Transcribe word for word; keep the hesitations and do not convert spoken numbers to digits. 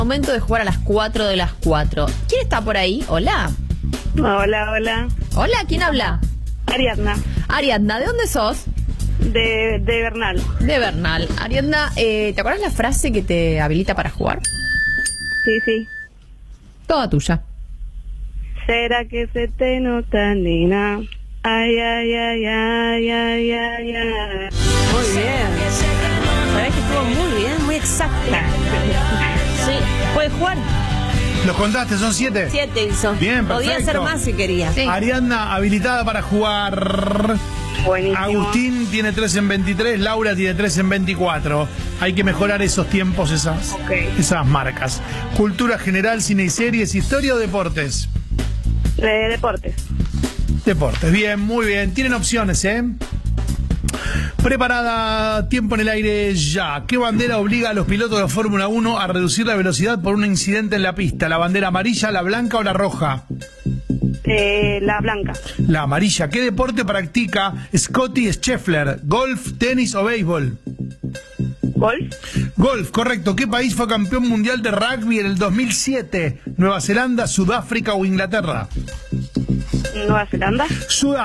Momento de jugar a las cuatro de las cuatro. ¿Quién está por ahí? Hola. Hola, hola. Hola, ¿quién habla? Ariadna, Ariadna, ¿de dónde sos? de, de Bernal. De Bernal. Ariadna, eh, ¿te acuerdas la frase que te habilita para jugar? Sí, sí. Toda tuya. ¿Será que se te nota, nena? Ay, ay, ay, ay, ay, ay, ay. Muy bien. Sabés que estuvo muy bien, muy exacta. Sí, ¿puedes jugar? ¿Los contaste? ¿Son siete? Siete hizo. Bien, Podía perfecto. ser más si quería. Sí. Ariadna habilitada para jugar. Buenísimo. Agustín tiene tres en veintitrés, Laura tiene tres en veinticuatro. Hay que mejorar esos tiempos, esas, Ok. esas marcas. Cultura general, cine y series, historia o deportes. De deportes. Deportes, bien, muy bien. Tienen opciones, ¿eh? Preparada, tiempo en el aire ya. ¿Qué bandera obliga a los pilotos de Fórmula uno a reducir la velocidad por un incidente en la pista? ¿La bandera amarilla, la blanca o la roja? Eh, la blanca. La amarilla. ¿Qué deporte practica Scotty Scheffler? ¿Golf, tenis o béisbol? Golf. Golf, correcto. ¿Qué país fue campeón mundial de rugby en el dos mil siete? ¿Nueva Zelanda, Sudáfrica o Inglaterra? Nueva Zelanda. Sudáfrica.